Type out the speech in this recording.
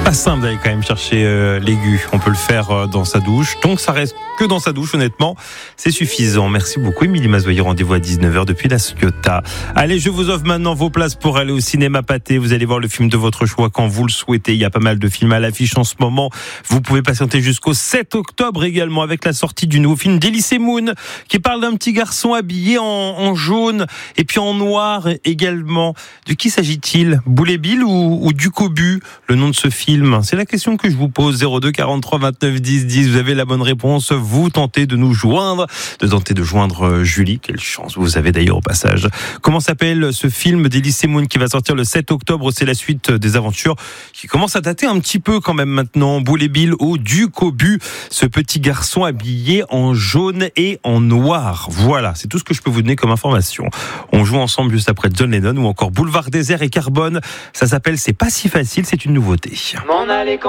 Pas simple d'aller quand même chercher l'aigu. On peut le faire dans sa douche. Donc ça reste que dans sa douche, honnêtement. C'est suffisant. Merci beaucoup, Émilie Mazoyer. Rendez-vous à 19h depuis la Ciotat. Allez, je vous offre maintenant vos places pour aller au cinéma Pathé. Vous allez voir le film de votre choix quand vous le souhaitez. Il y a pas mal de films à l'affiche en ce moment. Vous pouvez patienter jusqu'au 7 octobre également avec la sortie du nouveau film d'Elysée Moon qui parle d'un petit garçon habillé en jaune et puis en noir également. De qui s'agit-il? Boulet Bill ou Ducobu, le nom de ce film? C'est la question que je vous pose. 02 43 29 10 10. Vous avez la bonne réponse. Vous tentez de nous joindre, de joindre Julie. Quelle chance vous avez d'ailleurs au passage. Comment s'appelle ce film d'Elysée Moon qui va sortir le 7 octobre? C'est la suite des aventures qui commence à dater un petit peu quand même maintenant. Boulet Bill ou Ducobu, ce petit garçon habillé en jaune et en noir. Voilà, c'est tout ce que je peux vous donner comme information. On joue ensemble juste après John Lennon ou encore Boulevard Désert et Carbone. Ça s'appelle C'est pas si facile, c'est une nouveauté.